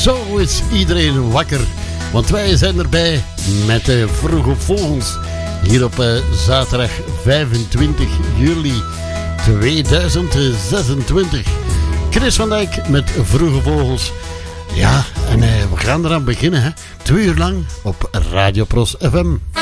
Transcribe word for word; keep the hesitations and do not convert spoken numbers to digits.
Zo is iedereen wakker, want wij zijn erbij met de Vroege Vogels hier op uh, zaterdag vijfentwintig juli tweeduizend zesentwintig. Chris van Dijk met Vroege Vogels. Ja, en uh, we gaan eraan beginnen, hè. Twee uur lang op Radio Pros F M.